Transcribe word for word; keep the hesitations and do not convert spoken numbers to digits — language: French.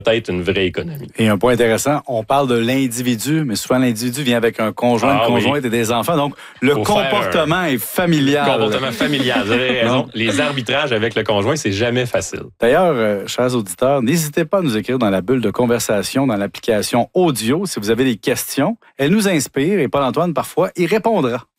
peut-être une vraie économie. Et un point intéressant, on parle de l'individu, mais souvent l'individu vient avec un conjoint, Ah, une conjointe oui. et des enfants. Donc, le Faut comportement est familial. Comportement familial, vous avez raison. Les arbitrages avec le conjoint, c'est jamais facile. D'ailleurs, euh, chers auditeurs, n'hésitez pas à nous écrire dans la bulle de conversation dans l'application audio si vous avez des questions. Elle nous inspire et Paul-Antoine, parfois, y répondra.